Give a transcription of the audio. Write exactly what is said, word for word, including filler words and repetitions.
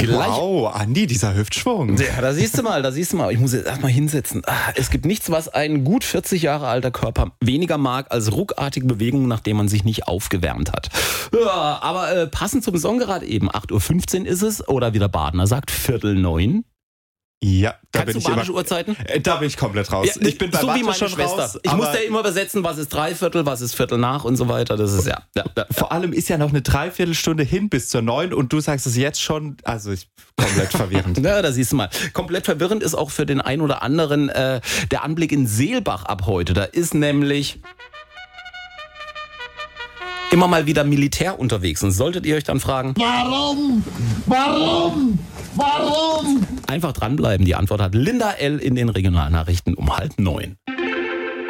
Gleich. Wow, Andi, dieser Hüftschwung. Ja, da siehst du mal, da siehst du mal. Ich muss jetzt erstmal hinsetzen. Ah, es gibt nichts, was ein gut vierzig Jahre alter Körper weniger mag als ruckartige Bewegungen, nachdem man sich nicht aufgewärmt hat. Ja, aber äh, passend zum Song gerade eben, acht Uhr fünfzehn ist es, oder wie der Badener sagt, Viertel neun. Ja, da Kannst bin du ich badische immer, Uhrzeiten? äh, Da bin ich komplett raus. Ja, ich bin bei so Mathe wie meine schon Schwester. raus. Ich aber muss ja immer übersetzen, was ist Dreiviertel, was ist Viertel nach und so weiter. Das ist ja. ja, ja. Vor allem ist ja noch eine Dreiviertelstunde hin bis zur neun und du sagst es jetzt schon, also ich komplett verwirrend. Ja, da siehst du mal. Komplett verwirrend ist auch für den einen oder anderen äh, der Anblick in Seelbach ab heute. Da ist nämlich immer mal wieder Militär unterwegs. Und solltet ihr euch dann fragen, Warum? Warum? Warum? einfach dranbleiben. Die Antwort hat Linda L. in den Regionalnachrichten um halb neun.